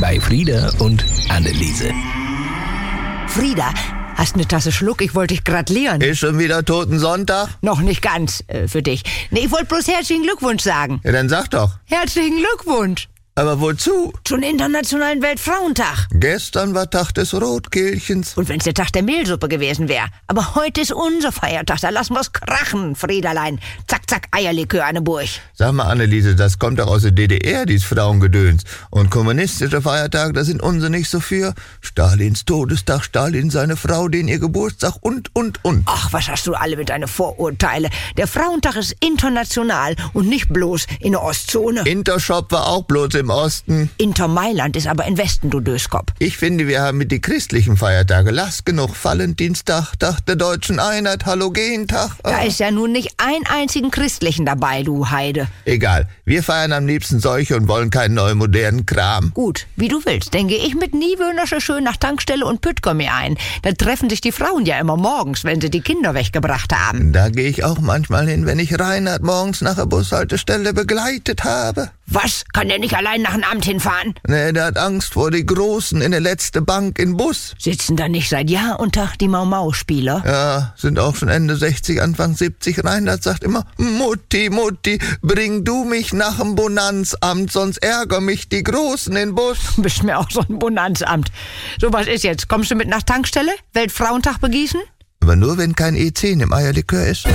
bei Frieda und Anneliese. Frieda, hast eine Tasse Schluck? Ich wollte dich gratulieren. Ist schon wieder Totensonntag? Noch nicht ganz für dich. Nee, ich wollte bloß herzlichen Glückwunsch sagen. Ja, dann sag doch. Herzlichen Glückwunsch. Aber wozu? Zum Internationalen Weltfrauentag. Gestern war Tag des Rotkehlchens. Und wenn's der Tag der Mehlsuppe gewesen wäre. Aber heute ist unser Feiertag, da lassen wir's krachen, Friederlein. Zack, zack, Eierlikör an der Burg. Sag mal, Anneliese, das kommt doch aus der DDR, dies Frauengedöns. Und kommunistische Feiertage, da sind unsere nicht so für. Stalins Todestag, Stalin seine Frau, den ihr Geburtstag und. Ach, was hast du alle mit deinen Vorurteile? Der Frauentag ist international und nicht bloß in der Ostzone. Intershop war auch bloß im Osten. Inter Mailand ist aber in Westen, du Döskop. Ich finde, wir haben mit die christlichen Feiertage. Lass genug. Valentinstag, Tag der deutschen Einheit, Halogentag. Da ist ja nun nicht einen einzigen Christlichen dabei, du Heide. Egal, wir feiern am liebsten solche und wollen keinen neuen modernen Kram. Gut, wie du willst. Dann gehe ich mit Niewöhnersche schön nach Tankstelle und Püttgommi ein. Da treffen sich die Frauen ja immer morgens, wenn sie die Kinder weggebracht haben. Da gehe ich auch manchmal hin, wenn ich Reinhard morgens nach der Bushaltestelle begleitet habe. Was? Kann der nicht allein nach dem Amt hinfahren? Nee, der hat Angst vor die Großen in der letzte Bank in Bus. Sitzen da nicht seit Jahr und Tag die Mau-Mau-Spieler? Ja, sind auch schon Ende 60, Anfang 70. Reinhard sagt immer, Mutti, bring du mich nach dem Bonanzamt, sonst ärger mich die Großen in Bus. Du bist mir auch so ein Bonanzamt. So, was ist jetzt? Kommst du mit nach Tankstelle? Weltfrauentag begießen? Aber nur, wenn kein E10 im Eierlikör ist.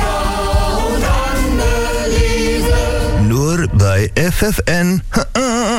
Nur bei FFN.